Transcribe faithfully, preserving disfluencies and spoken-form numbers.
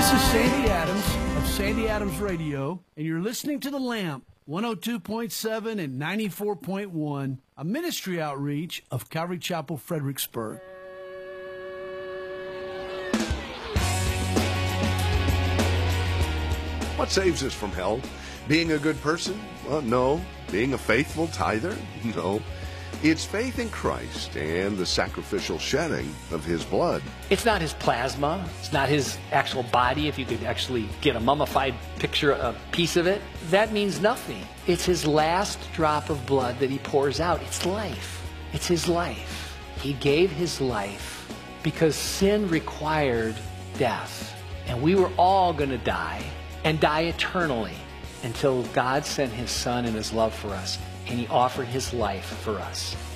This is Sandy Adams of Sandy Adams Radio, and you're listening to The Lamp, one oh two point seven and ninety-four point one, a ministry outreach of Calvary Chapel, Fredericksburg. What saves us from hell? Being a good person? Well, no. Being a faithful tither? No. It's faith in Christ and the sacrificial shedding of His blood. It's not His plasma. It's not His actual body, if you could actually get a mummified picture, a piece of it. That means nothing. It's His last drop of blood that He pours out. It's life. It's His life. He gave His life because sin required death. And we were all going to die, and die eternally, until God sent His Son and His love for us, and He offered His life for us.